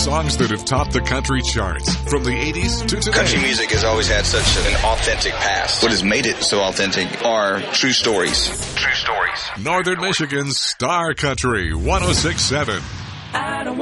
songs that have topped the country charts from the 80s to today. Country music has always had such an authentic past. What has made it so authentic are true stories. True stories. Northern Michigan's Star Country 106.7.